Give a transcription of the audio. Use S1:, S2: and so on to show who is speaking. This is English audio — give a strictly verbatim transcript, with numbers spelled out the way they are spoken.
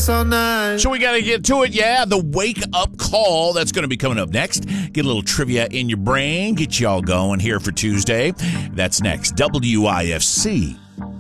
S1: us all night.
S2: So we got to get to it, yeah. The wake up call. That's going to be coming up next. Get a little trivia in your brain. Get you all going here for Tuesday. That's next. W I F C.